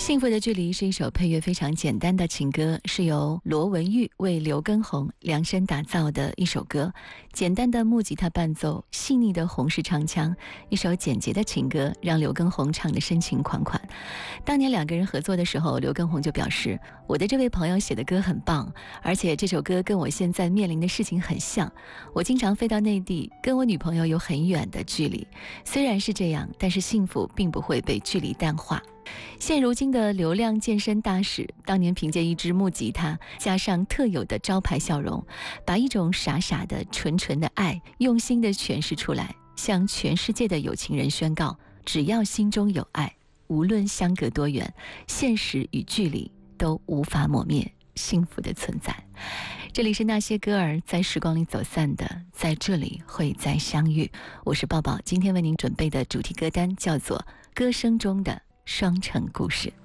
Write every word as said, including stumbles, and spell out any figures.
幸福的距离是一首配乐非常简单的情歌，是由罗文玉为刘畊宏量身打造的一首歌。简单的木吉他伴奏，细腻的红式唱腔，一首简洁的情歌，让刘畊宏唱得深情款款。当年两个人合作的时候，刘畊宏就表示，我的这位朋友写的歌很棒，而且这首歌跟我现在面临的事情很像。我经常飞到内地，跟我女朋友有很远的距离，虽然是这样，但是幸福并不会被距离淡化。现如今的流量健身大使，当年凭借一支木吉他加上特有的招牌笑容，把一种傻傻的纯纯的爱用心的诠释出来，向全世界的有情人宣告，只要心中有爱，无论相隔多远，现实与距离都无法磨灭幸福的存在。这里是那些歌儿在时光里走散的，在这里会再相遇。我是抱抱，今天为您准备的主题歌单叫做《歌声中的双城故事》。